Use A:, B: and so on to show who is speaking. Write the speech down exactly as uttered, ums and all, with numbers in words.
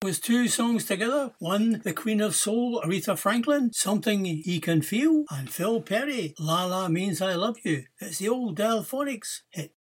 A: was two songs together. One, the Queen of Soul, Aretha Franklin, Something He Can Feel, and Phil Perry, La La Means I Love You. It's the old Delphonics hit.